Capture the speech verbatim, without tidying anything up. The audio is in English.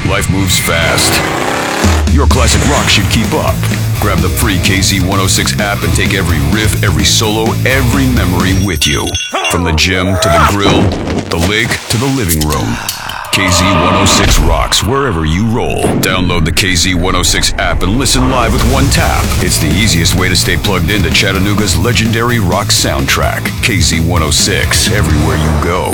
Life moves fast. Your classic rock should keep up. Grab the free K Z one oh six app and take every riff, every solo, every memory with you. From the gym to the grill, the lake to the living room. K Z one oh six rocks wherever you roll. Download the K Z one oh six app and listen live with one tap. It's the easiest way to stay plugged into Chattanooga's legendary rock soundtrack. K Z one oh six, everywhere you go.